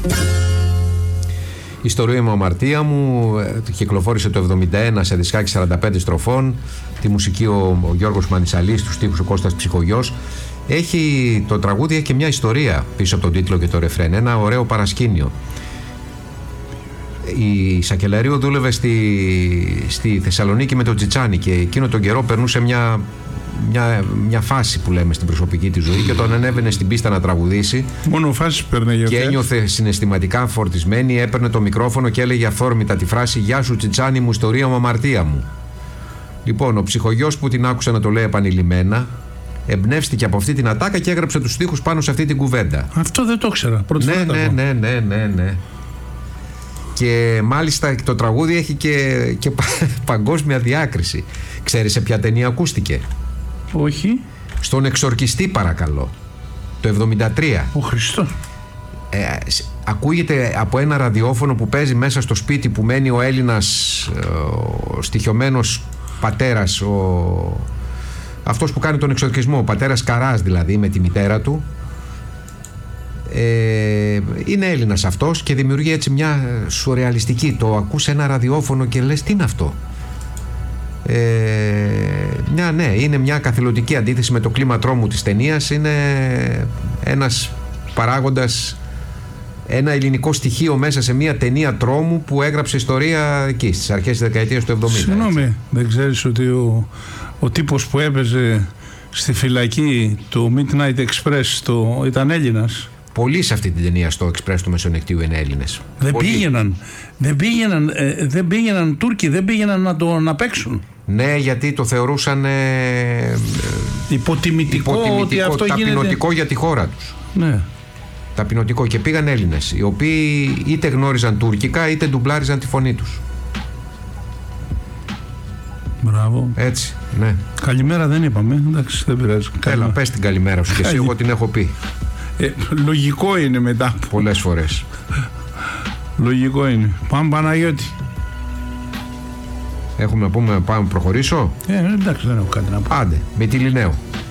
Η ιστορία μου, αμαρτία μου, κυκλοφόρησε το 1971 σε δισκάκι 45 στροφών. Τη μουσική ο Γιώργος Μανισαλής, τους στίχους ο Κώστας Ψυχογιός. Το τραγούδι έχει και μια ιστορία πίσω από τον τίτλο και το ρεφρέν. Ένα ωραίο παρασκήνιο. Η Σακελαρίου δούλευε στη Θεσσαλονίκη με τον Τσιτσάνι και εκείνο τον καιρό περνούσε μια φάση που λέμε στην προσωπική της ζωή, και όταν ανέβαινε στην πίστα να τραγουδήσει, μόνο φάσεις παίρνε και ένιωθε συναισθηματικά φορτισμένη, έπαιρνε το μικρόφωνο και έλεγε αυθόρμητα τη φράση «Γεια σου Τσιτσάνι μου, ιστορία μου, αμαρτία μου». Λοιπόν, ο Ψυχογιός που την άκουσε να το λέει επανειλημμένα, εμπνεύστηκε από αυτή την ατάκα και έγραψε τους στίχους πάνω σε αυτή την κουβέντα. Αυτό δεν το ήξερα. Ναι. Και μάλιστα το τραγούδι έχει και παγκόσμια διάκριση. Ξέρεις σε ποια ταινία ακούστηκε? Όχι. Στον Εξορκιστή, παρακαλώ, το 73. Ο Χριστός. Ακούγεται από ένα ραδιόφωνο που παίζει μέσα στο σπίτι που μένει ο Έλληνας στοιχειωμένος πατέρας, αυτός που κάνει τον εξορκισμό, ο πατέρας Καράς δηλαδή, με τη μητέρα του. Είναι Έλληνας αυτός και δημιουργεί έτσι μια σουρεαλιστική. Το ακούς ένα ραδιόφωνο και λες τι είναι αυτό. Είναι μια καθηλωτική αντίθεση με το κλίμα τρόμου της ταινίας. Είναι ένας παράγοντας, ένα ελληνικό στοιχείο μέσα σε μια ταινία τρόμου που έγραψε ιστορία εκεί στις αρχές της δεκαετίας του 70. Συγγνώμη, δεν ξέρεις ότι ο τύπος που έπαιζε στη φυλακή του Midnight Express ήταν Έλληνας? Πολλοί σε αυτή την ταινία στο Express του Μεσονεκτίου είναι Έλληνες. Δεν πήγαιναν Τούρκοι, δεν πήγαιναν να παίξουν. Ναι, γιατί το θεωρούσαν υποτιμητικό, ότι αυτό ταπεινωτικό για τη χώρα τους. Ναι. Ταπεινωτικό, και πήγαν Έλληνες οι οποίοι είτε γνώριζαν τουρκικά είτε ντουμπλάριζαν τη φωνή τους. Μπράβο. Έτσι, ναι. Καλημέρα δεν είπαμε, εντάξει, δεν πειράζει. Έλα, πες την καλημέρα σου και εσύ, εγώ την έχω πει. Λογικό είναι μετά. Πολλές φορές. Λογικό είναι. Πάμε Παναγιώτη. Έχουμε να πούμε, πάμε προχωρήσω. Εντάξει, δεν έχω κάτι να πω. Άντε, Μυτιληναίο.